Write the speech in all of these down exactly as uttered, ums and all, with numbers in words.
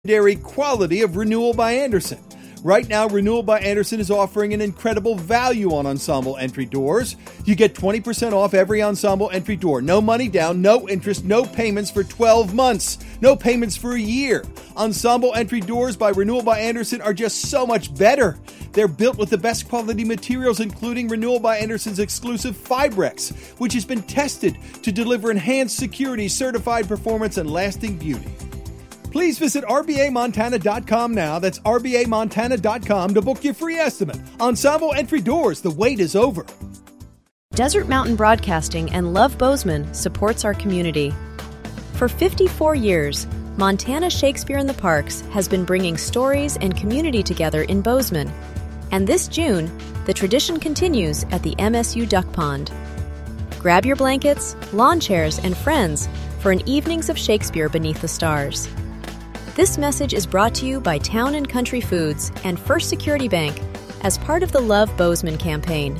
legendary quality of Renewal by Andersen. Right now, Renewal by Andersen is offering an incredible value on Ensemble entry doors. You get twenty percent off every Ensemble entry door. No money down, no interest, no payments for twelve months. No payments for a year. Ensemble entry doors by Renewal by Andersen are just so much better. They're built with the best quality materials, including Renewal by Andersen's exclusive Fibrex, which has been tested to deliver enhanced security, certified performance, and lasting beauty. Please visit R B A Montana dot com now. That's R B A Montana dot com to book your free estimate. Ensemble entry doors, the wait is over. Desert Mountain Broadcasting and Love Bozeman supports our community. For fifty-four years, Montana Shakespeare in the Parks has been bringing stories and community together in Bozeman. And this June, the tradition continues at the M S U Duck Pond. Grab your blankets, lawn chairs, and friends for an evenings of Shakespeare beneath the stars. This message is brought to you by Town and Country Foods and First Security Bank as part of the Love Bozeman campaign.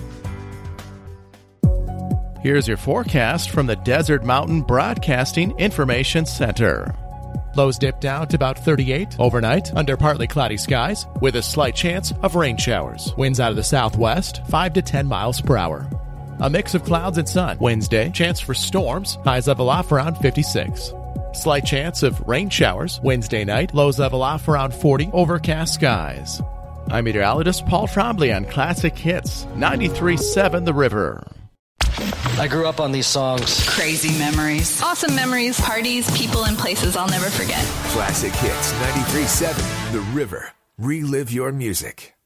Here's your forecast from the Desert Mountain Broadcasting Information Center. Lows dip down to about thirty-eight overnight under partly cloudy skies with a slight chance of rain showers. Winds out of the southwest, five to ten miles per hour. A mix of clouds and sun. Wednesday, chance for storms. Highs level off around fifty-six. Slight chance of rain showers Wednesday night. Lows level off around forty. Overcast skies. I'm meteorologist Paul Trombley on Classic Hits ninety-three point seven The River. I grew up on these songs. Crazy memories. Awesome memories. Parties, people, and places I'll never forget. Classic Hits ninety-three point seven The River. Relive your music.